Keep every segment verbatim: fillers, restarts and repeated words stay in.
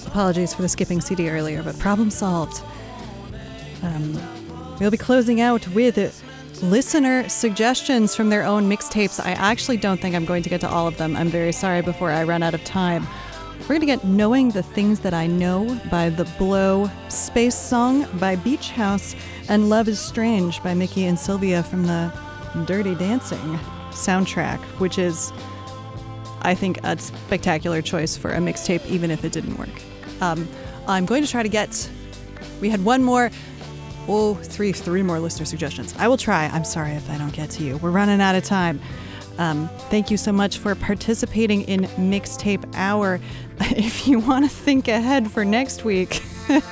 Apologies for the skipping C D earlier, but problem solved. Um, we'll be closing out with listener suggestions from their own mixtapes. I actually don't think I'm going to get to all of them. I'm very sorry before I run out of time. We're going to get Knowing the Things That I Know by The Blow, Space Song by Beach House, and Love is Strange by Mickey and Sylvia from the Dirty Dancing soundtrack, which is, I think, a spectacular choice for a mixtape, even if it didn't work. Um, I'm going to try to get... We had one more... Oh, three, three more listener suggestions. I will try. I'm sorry if I don't get to you. We're running out of time. Um, thank you so much for participating in Mixtape Hour. If you want to think ahead for next week,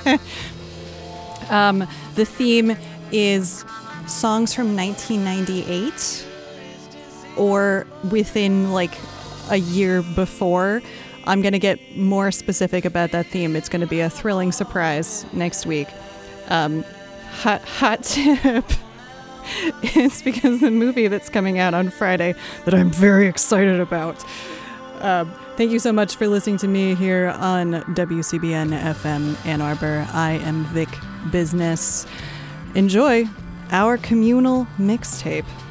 um, the theme is songs from nineteen ninety-eight or within like a year before. I'm going to get more specific about that theme. It's going to be a thrilling surprise next week. Um, hot, hot tip. It's because the movie that's coming out on Friday that I'm very excited about. Um, thank you so much for listening to me here on W C B N F M Ann Arbor. I am Vic Business. Enjoy our communal mixtape.